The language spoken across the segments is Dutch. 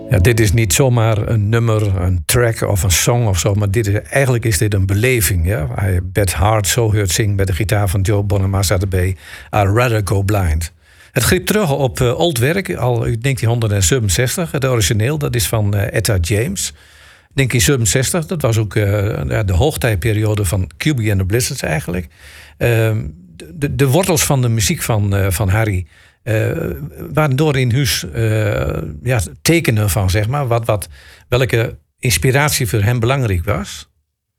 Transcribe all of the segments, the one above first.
Ja, dit is niet zomaar een nummer, een track of een song of zo, maar eigenlijk is dit een beleving. Ja? Beth Hart zo hoort zingen met de gitaar van Joe Bonamassa erbij. I'd Rather Go Blind. Het griep terug op oud werk, al uit 1967. Het origineel, dat is van Etta James. 1967, dat was ook de hoogtijperiode van QB and the Blizzards eigenlijk. De wortels van de muziek van Harry waren door in huis tekenen van, zeg maar, welke inspiratie voor hem belangrijk was?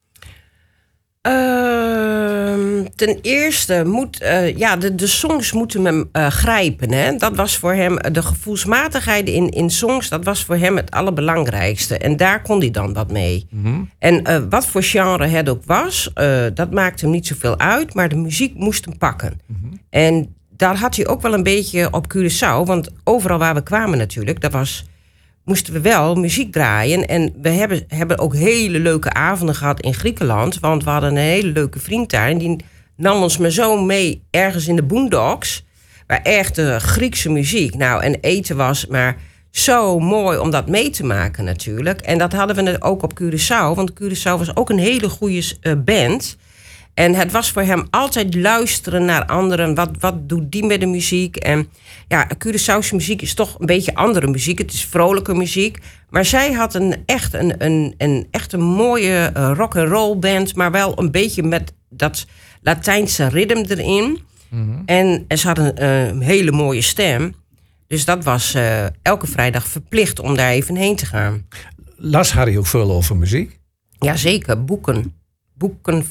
Ten eerste de songs moeten hem grijpen. Hè? Dat was voor hem, de gevoelsmatigheid in songs, dat was voor hem het allerbelangrijkste. En daar kon hij dan wat mee. Mm-hmm. En wat voor genre het ook was, dat maakte hem niet zoveel uit, maar de muziek moest hem pakken. Mm-hmm. En daar had hij ook wel een beetje op Curaçao, want overal waar we kwamen natuurlijk, moesten we wel muziek draaien. En we hebben ook hele leuke avonden gehad in Griekenland, want we hadden een hele leuke vriend daar en die nam ons maar zo mee ergens in de boondocks, waar echt de Griekse muziek, en eten was maar zo mooi om dat mee te maken natuurlijk. En dat hadden we ook op Curaçao, want Curaçao was ook een hele goede band. En het was voor hem altijd luisteren naar anderen. Wat doet die met de muziek? En ja, Curaçaose muziek is toch een beetje andere muziek. Het is vrolijke muziek. Maar zij had een echt een mooie rock and roll band, maar wel een beetje met dat Latijnse ritme erin. Mm-hmm. En ze hadden een hele mooie stem. Dus dat was elke vrijdag verplicht om daar even heen te gaan. Las Harry ook veel over muziek? Jazeker, boeken. Boeken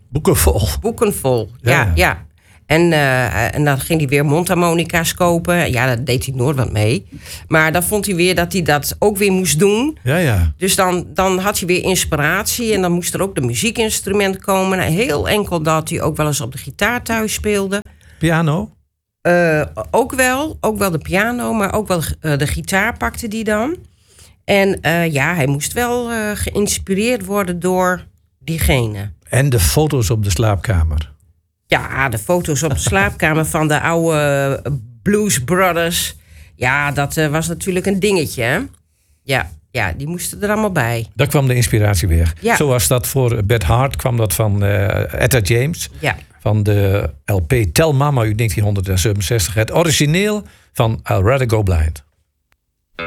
vol. Ja. En dan ging hij weer mondharmonica's kopen. Ja, daar deed hij nooit wat mee. Maar dan vond hij weer dat hij dat ook weer moest doen. Ja. Dus dan had hij weer inspiratie. En dan moest er ook de muziekinstrument komen. Heel enkel dat hij ook wel eens op de gitaar thuis speelde. Piano? Ook wel de piano. Maar ook wel de gitaar pakte hij dan. En hij moest wel geïnspireerd worden door diegene. En de foto's op de slaapkamer. Ja, de foto's op de slaapkamer van de oude Blues Brothers. Ja, dat was natuurlijk een dingetje, hè? Ja, die moesten er allemaal bij. Daar kwam de inspiratie weer. Ja. Zoals dat voor Beth Hart kwam dat van Etta James. Ja. Van de LP Tell Mama uit 1967. Het origineel van I'd Rather Go Blind.